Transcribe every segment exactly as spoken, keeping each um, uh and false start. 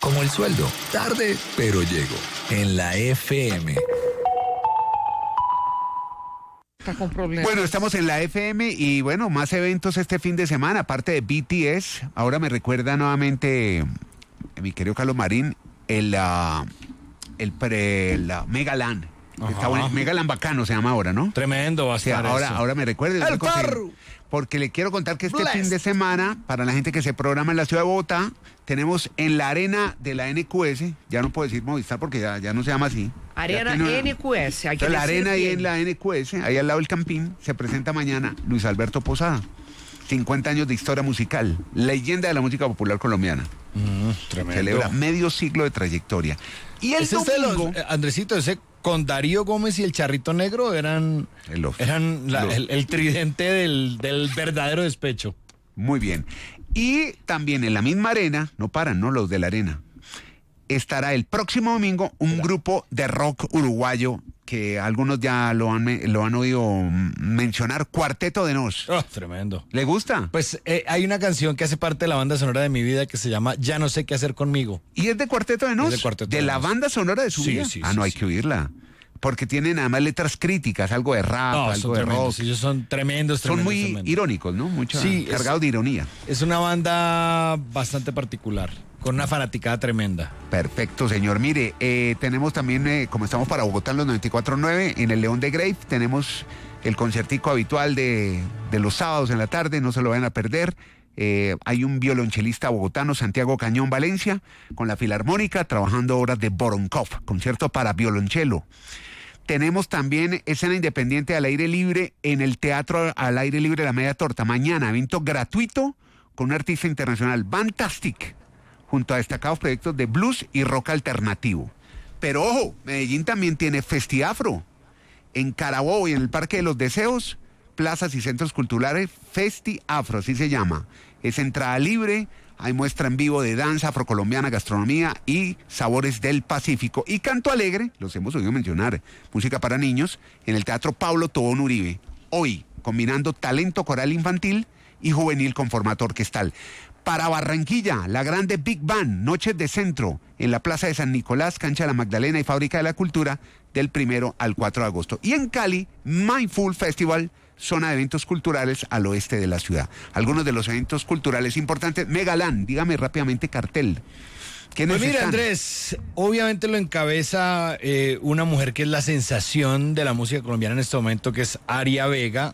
Como el sueldo, tarde, pero llego. En la F M. Está con problemas. Bueno, estamos en la F M y bueno, más eventos este fin de semana, aparte de B T S. Ahora me recuerda nuevamente, mi querido Carlos Marín, el, uh, el, pre, el uh, Megaland. Está bueno, Megaland bacano se llama ahora, ¿no? Tremendo va a estar. O sea, ahora, eso. ahora me recuerda. ¡El carro! Porque le quiero contar que este Blessed. fin de semana, para la gente que se programa en la ciudad de Bogotá, tenemos en la arena de la N Q S, ya no puedo decir Movistar porque ya, ya no se llama así. Arena Ya tiene una- N Q S. Hay que Entonces, la decir arena ahí bien. en la N Q S, ahí al lado del Campín, se presenta mañana Luis Alberto Posada. cincuenta años de historia musical, leyenda de la música popular colombiana. Mm, tremendo. Celebra medio siglo de trayectoria. Y el Ese es de domingo... los, eh, Andresito, ese con Darío Gómez y el Charrito Negro eran, El of- eran la- los- el, el tridente del, del verdadero despecho. Muy bien. Y también en la misma arena, no paran, ¿no? Los de la arena, estará el próximo domingo un grupo de rock uruguayo que algunos ya lo han, me- lo han oído mm, mencionar, Cuarteto de Nos. Oh, tremendo. ¿Le gusta? Pues eh, hay una canción que hace parte de la banda sonora de mi vida que se llama Ya no sé qué hacer conmigo. ¿Y es de Cuarteto de Nos? Es de Cuarteto de la Nos. banda sonora de su Sí, vida. sí, ah, sí, no, hay sí. que oírla. Porque tienen además letras críticas, algo de rap, No, algo son de tremendos. rock. Ellos son tremendos, Son tremendos, muy tremendos. irónicos, ¿no? Mucho Sí, es- cargados de ironía. Es una banda bastante particular, con una fanaticada tremenda. Perfecto, señor. Mire, eh, tenemos también, eh, como estamos para Bogotá en los noventa y cuatro punto nueve, en el León de Grave, tenemos el concertico habitual de, de los sábados en la tarde, no se lo vayan a perder. Eh, hay un violonchelista bogotano, Santiago Cañón Valencia, con la Filarmónica, trabajando obras de Voronkov, concierto para violonchelo. Tenemos también escena independiente al aire libre en el Teatro al Aire Libre de la Media Torta. Mañana, evento gratuito con un artista internacional, Fantastic, junto a destacados proyectos de blues y rock alternativo. Pero ojo, Medellín también tiene Festiafro. En Carabobo y en el Parque de los Deseos, plazas y centros culturales, Festiafro, así se llama. Es entrada libre, hay muestra en vivo de danza afrocolombiana, gastronomía y sabores del Pacífico. Y Canto Alegre, los hemos oído mencionar, música para niños, en el Teatro Pablo Tobón Uribe. Hoy, combinando talento coral infantil y juvenil con formato orquestal. Para Barranquilla, la grande Big Band, Noches de Centro, en la Plaza de San Nicolás, Cancha de la Magdalena y Fábrica de la Cultura, del primero al cuatro de agosto. Y en Cali, Mindful Festival, zona de eventos culturales al oeste de la ciudad. Algunos de los eventos culturales importantes, Megaland, dígame rápidamente cartel. ¿Quiénes Pues mira, están? Andrés, obviamente lo encabeza eh, una mujer que es la sensación de la música colombiana en este momento, que es Aria Vega.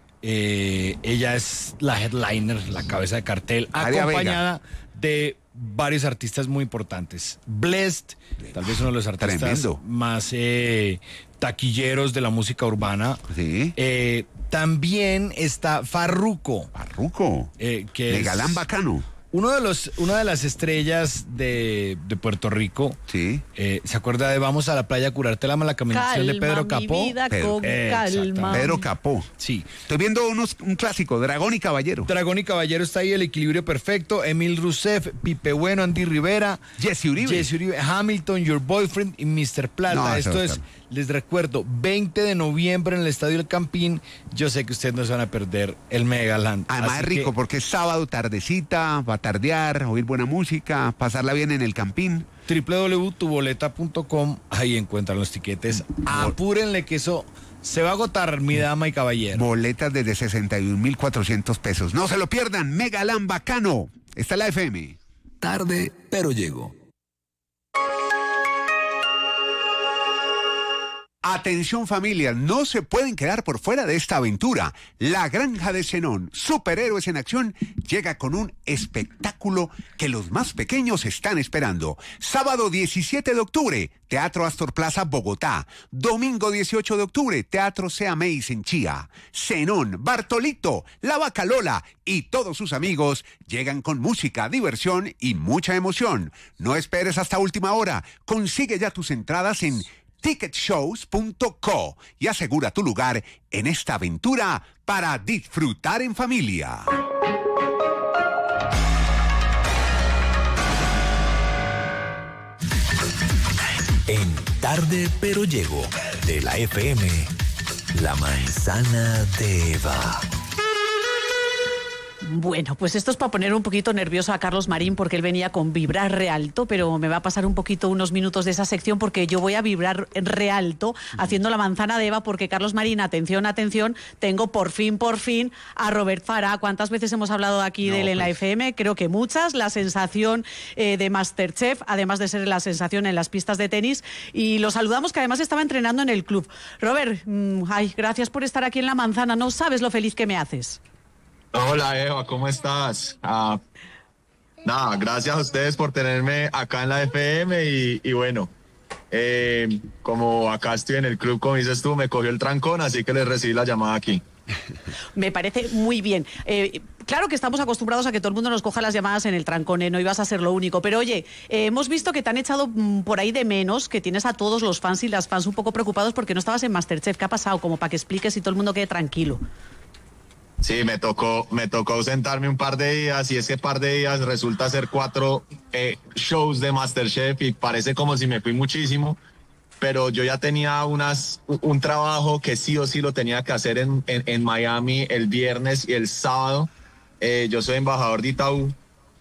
Eh, ella es la headliner, la cabeza de cartel, Aria acompañada de varios artistas muy importantes. Blessed, tal vez uno de los artistas Tremendo. más eh, taquilleros de la música urbana. Sí. Eh, también está Farruko, Barruco. eh, que Megaland es bacano. uno de los, una de las estrellas de, de Puerto Rico. Sí. Eh, ¿Se acuerda de Vamos a la playa a curarte el alma, la caminación de Pedro Capó? Mi vida Pedro- con Exactamente. calma. Pedro Capó. Sí. Estoy viendo unos, un clásico, Dragón y Caballero. Dragón y Caballero está ahí, El Equilibrio Perfecto, Emil Rousseff, Pipe Bueno, Andy Rivera, Jesse Uribe. Jesse Uribe, Hamilton, Your Boyfriend y mister Plata. No, eso Esto va a es, estar. les recuerdo, veinte de noviembre en el Estadio El Campín. Yo sé que ustedes no se van a perder el Megaland. Además Así es rico que porque es sábado, tardecita, va a tardear, oír buena música, pasarla bien en el Campín. doble u doble u doble u punto tu boleta punto com, ahí encuentran los tiquetes. Apúrenle que eso se va a agotar, mi dama y caballero. Boletas desde sesenta y un mil cuatrocientos pesos. No se lo pierdan, Megaland bacano. Está la F M. Tarde, pero llego. Atención familia, no se pueden quedar por fuera de esta aventura. La Granja de Zenón, superhéroes en acción, llega con un espectáculo que los más pequeños están esperando. Sábado diecisiete de octubre, Teatro Astor Plaza, Bogotá. Domingo dieciocho de octubre, Teatro Sea Meis en Chía. Zenón, Bartolito, La Vaca Lola y todos sus amigos llegan con música, diversión y mucha emoción. No esperes hasta última hora. Consigue ya tus entradas en ticket shows punto co y asegura tu lugar en esta aventura para disfrutar en familia. En Tarde, pero llego. De la F M. La manzana de Eva. Bueno, pues esto es para poner un poquito nervioso a Carlos Marín porque él venía con vibrar re alto, pero me va a pasar un poquito unos minutos de esa sección porque yo voy a vibrar re alto haciendo la manzana de Eva porque Carlos Marín, atención, atención, tengo por fin, por fin a Robert Farah. ¿Cuántas veces hemos hablado aquí No, de él en pues. la F M? Creo que muchas. La sensación eh, de MasterChef, además de ser la sensación en las pistas de tenis. Y lo saludamos que además estaba entrenando en el club. Robert, mmm, ay, gracias por estar aquí en la manzana. No sabes lo feliz que me haces. Hola Eva, ¿cómo estás? Ah, nada, gracias a ustedes por tenerme acá en la F M y, y bueno, eh, como acá estoy en el club, como dices tú, me cogió el trancón, así que les recibí la llamada aquí. Me parece muy bien. Eh, claro que estamos acostumbrados a que todo el mundo nos coja las llamadas en el trancón, ¿eh? No ibas a ser lo único. Pero oye, eh, hemos visto que te han echado mm, por ahí de menos, que tienes a todos los fans y las fans un poco preocupados porque no estabas en MasterChef. ¿Qué ha pasado? Como para que expliques y todo el mundo quede tranquilo. Sí, me tocó, me tocó ausentarme un par de días y ese par de días resulta ser cuatro eh, shows de MasterChef y parece como si me fui muchísimo, pero yo ya tenía unas, un trabajo que sí o sí lo tenía que hacer en, en, en Miami el viernes y el sábado. Eh, yo soy embajador de Itaú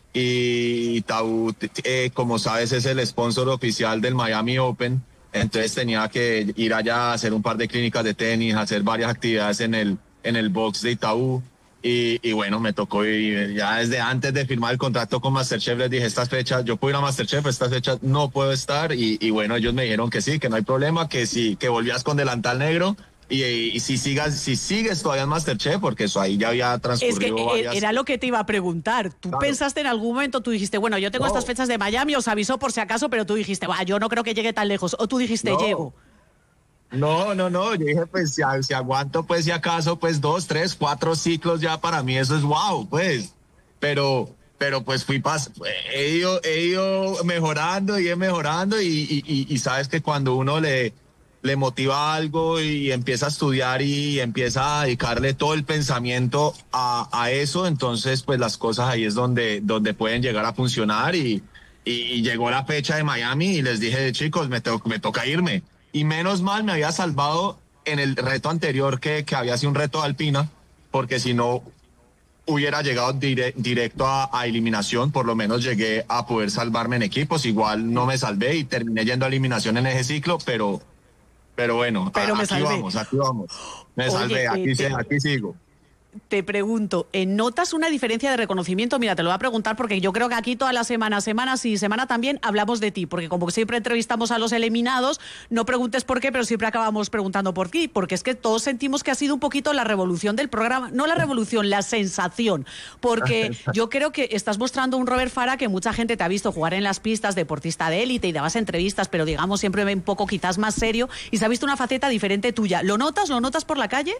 y Itaú, eh, como sabes, es el sponsor oficial del Miami Open, entonces tenía que ir allá a hacer un par de clínicas de tenis, hacer varias actividades en el en el box de Itaú y, y bueno, me tocó ir ya desde antes de firmar el contrato con MasterChef, les dije estas fechas, yo puedo ir a MasterChef, estas fechas no puedo estar y, y bueno, ellos me dijeron que sí, que no hay problema, que sí, que volvías con delantal negro y, y, y si sigas, si sigues todavía en MasterChef, porque eso ahí ya había transcurrido Es que varias... era lo que te iba a preguntar. Tú Claro. pensaste en algún momento, tú dijiste, bueno, yo tengo No. estas fechas de Miami, os avisó por si acaso, pero tú dijiste, va, yo no creo que llegue tan lejos. O tú dijiste, No. llego. No, no, no, yo dije, pues si, si aguanto, pues si acaso, pues dos, tres, cuatro ciclos ya para mí eso es wow, pues, pero, pero pues fui, pas he ido, he ido mejorando y he mejorando y, y, y, y sabes que cuando uno le, le motiva algo y empieza a estudiar y empieza a dedicarle todo el pensamiento a, a eso, entonces pues las cosas ahí es donde, donde pueden llegar a funcionar y, y, y llegó la fecha de Miami y les dije, chicos, me, to me toca irme. Y menos mal me había salvado en el reto anterior que, que había sido un reto de alpina, porque si no hubiera llegado dire directo a, a eliminación, por lo menos llegué a poder salvarme en equipos, igual no me salvé y terminé yendo a eliminación en ese ciclo, pero, pero bueno, Pero a, me aquí salvé. vamos, aquí vamos. Me Oye, salvé, eh, aquí, te- aquí sigo. Te pregunto, ¿eh, ¿notas una diferencia de reconocimiento? Mira, te lo voy a preguntar porque yo creo que aquí toda la semana, semana sí, semana también, hablamos de ti, porque como siempre entrevistamos a los eliminados, no preguntes por qué, pero siempre acabamos preguntando por ti, porque es que todos sentimos que ha sido un poquito la revolución del programa, no la revolución, la sensación, porque yo creo que estás mostrando un Robert Farah que mucha gente te ha visto jugar en las pistas, deportista de élite y dabas entrevistas, pero digamos siempre un poco quizás más serio, y se ha visto una faceta diferente tuya. ¿Lo notas? ¿Lo notas por la calle?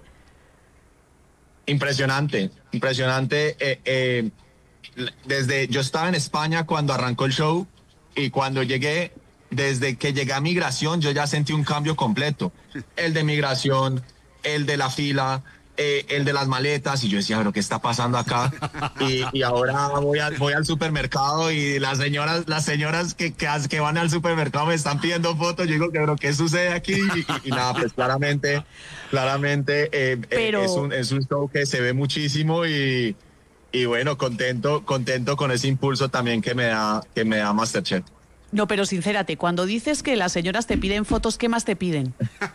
Impresionante, impresionante. Eh, eh, desde yo estaba en España cuando arrancó el show y cuando llegué, desde que llegué a migración, yo ya sentí un cambio completo. El de migración, el de la fila, eh, el de las maletas. Y yo decía, pero ¿qué está pasando acá? Y, y ahora voy, a, voy al supermercado y las señoras, las señoras que, que, que van al supermercado me están pidiendo fotos. Yo digo, pero ¿qué sucede aquí? Y, y, y nada, pues claramente, claramente eh, Pero- eh, es, un, es un show que se ve muchísimo y, y bueno, contento, contento con ese impulso también que me da, que me da MasterChef. No, pero sincérate, cuando dices que las señoras te piden fotos, ¿qué más te piden?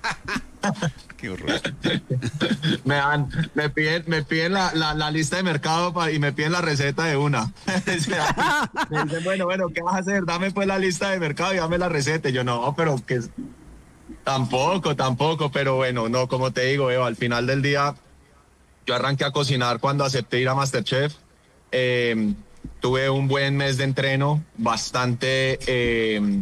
Qué horror. Me dan, me piden, me piden la, la, la lista de mercado pa, y me piden la receta de una. O sea, me dicen, bueno, bueno, ¿qué vas a hacer? Dame pues la lista de mercado y dame la receta. Y yo, no, pero que tampoco, tampoco, pero bueno, no, como te digo, Eva, al final del día, yo arranqué a cocinar cuando acepté ir a MasterChef. Eh, tuve un buen mes de entreno, bastante, eh,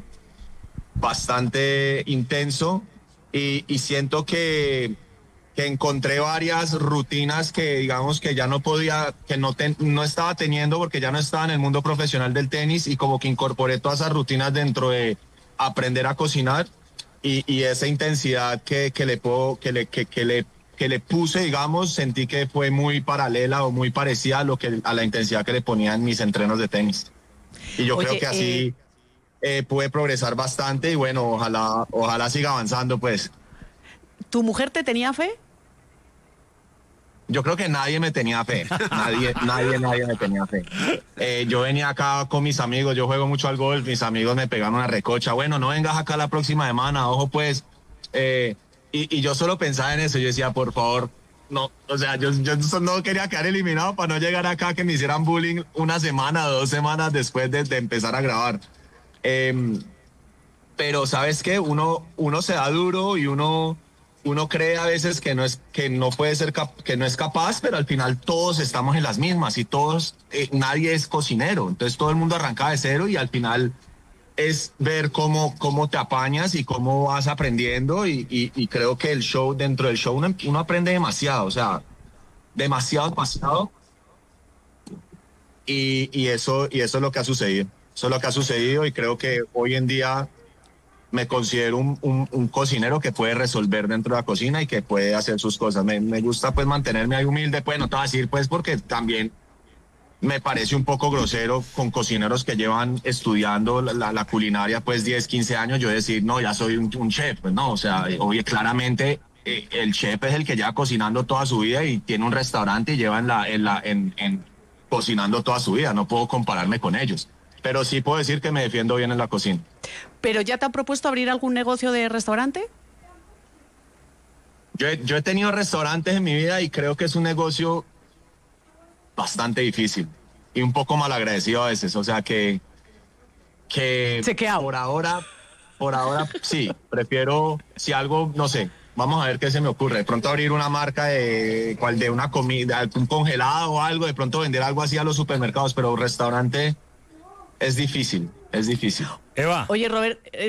bastante intenso. Y, y siento que, que encontré varias rutinas que digamos que ya no podía, que no, ten, no estaba teniendo porque ya no estaba en el mundo profesional del tenis y como que incorporé todas esas rutinas dentro de aprender a cocinar y, y esa intensidad que, que, le puedo, que, le, que, que, le, que le puse, digamos, sentí que fue muy paralela o muy parecida a, lo que, a la intensidad que le ponía en mis entrenos de tenis. Y yo Oye, creo que así... eh... Eh, pude progresar bastante y bueno, ojalá, ojalá siga avanzando, pues. ¿Tu mujer te tenía fe? yo creo que nadie me tenía fe, nadie, nadie, nadie me tenía fe. Eh, yo venía acá con mis amigos, yo juego mucho al golf, mis amigos me pegaron una recocha, bueno, no vengas acá la próxima semana, ojo pues, eh, y, y yo solo pensaba en eso, yo decía, por favor, no, o sea, yo, yo no quería quedar eliminado para no llegar acá que me hicieran bullying una semana, dos semanas después de, de empezar a grabar. Eh, pero, ¿sabes qué? Uno, uno se da duro y uno... Uno cree a veces que no es que no puede ser cap, que no es capaz, pero al final todos estamos en las mismas y todos eh, nadie es cocinero, entonces todo el mundo arranca de cero y al final es ver cómo cómo te apañas y cómo vas aprendiendo y, y, y creo que el show dentro del show uno, uno aprende demasiado, o sea, demasiado, demasiado y, y eso y eso es lo que ha sucedido, eso es lo que ha sucedido y creo que hoy en día me considero un, un, un cocinero que puede resolver dentro de la cocina y que puede hacer sus cosas. Me, me gusta pues mantenerme ahí humilde, pues no te voy a decir pues porque también me parece un poco grosero con cocineros que llevan estudiando la, la culinaria pues diez, quince años, yo decir, no, ya soy un, un chef, pues no, o sea, oye, claramente eh, el chef es el que lleva cocinando toda su vida y tiene un restaurante y lleva en la, en la, en, en cocinando toda su vida, no puedo compararme con ellos. Pero sí puedo decir que me defiendo bien en la cocina. ¿Pero ya te han propuesto abrir algún negocio de restaurante? Yo he, yo he tenido restaurantes en mi vida y creo que es un negocio bastante difícil y un poco malagradecido a veces. O sea que, que Chequeado. por ahora, por ahora sí, prefiero, si algo, no sé, vamos a ver qué se me ocurre. De pronto abrir una marca de, cual de una comida, un congelado o algo, de pronto vender algo así a los supermercados, pero un restaurante... Es difícil, es difícil. Eva. Oye, Robert... Eh...